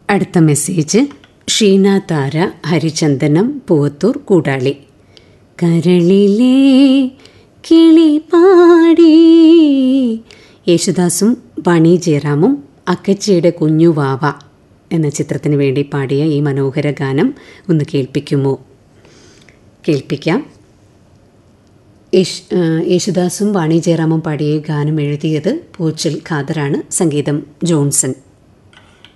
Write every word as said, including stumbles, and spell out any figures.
അടുത്ത മെസ്സേജ് ഷീന താര, ഹരിചന്ദനം, പൂവത്തൂർ, കൂടാളി. കരളിലെ കിളി പാടി. യേശുദാസും വാണി ജയറാമും അക്കച്ചിയുടെ കുഞ്ഞു വാവ എന്ന ചിത്രത്തിന് വേണ്ടി പാടിയ ഈ മനോഹര ഗാനം ഒന്ന് കേൾപ്പിക്കുമോ? കേൾപ്പിക്കാം. യേശ് യേശുദാസും വാണി ജയറാമും പാടിയ ഗാനം എഴുതിയത് പൂച്ചൽ ഖാദറാണ്, സംഗീതം ജോൺസൺ.